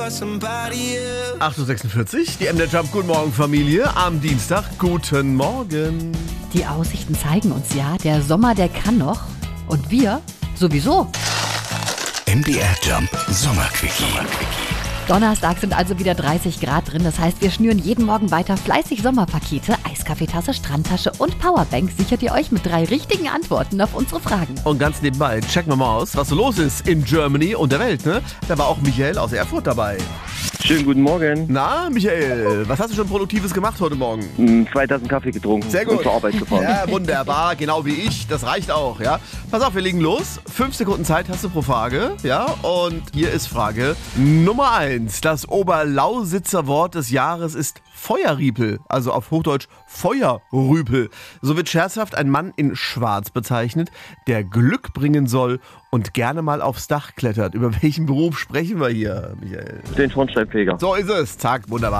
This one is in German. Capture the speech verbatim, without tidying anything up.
acht Uhr sechsundvierzig, die M D Jump, guten Morgen Familie, am Dienstag, guten Morgen. Die Aussichten zeigen uns ja, der Sommer, der kann noch und wir sowieso. M D R Jump Sommerquickie. Donnerstag sind also wieder dreißig Grad drin, das heißt, wir schnüren jeden Morgen weiter fleißig Sommerpakete, Eiskaffeetasse, Strandtasche und Powerbank sichert ihr euch mit drei richtigen Antworten auf unsere Fragen. Und ganz nebenbei checken wir mal aus, was so los ist in Germany und der Welt, ne? Da war auch Michael aus Erfurt dabei. Schönen guten Morgen. Na, Michael, was hast du schon Produktives gemacht heute Morgen? Mm, Zwei Tassen Kaffee getrunken Sehr gut. und zur Arbeit gefahren. Ja, wunderbar, genau wie ich, das reicht auch, ja. Pass auf, wir legen los. Fünf Sekunden Zeit hast du pro Frage, ja. Und hier ist Frage Nummer eins. Das Oberlausitzer Wort des Jahres ist Feuerriepel, also auf Hochdeutsch Feuerrüpel. So wird scherzhaft ein Mann in Schwarz bezeichnet, der Glück bringen soll und gerne mal aufs Dach klettert. Über welchen Beruf sprechen wir hier, Michael? Den Schornsteinfeger. So ist es. Zack, wunderbar.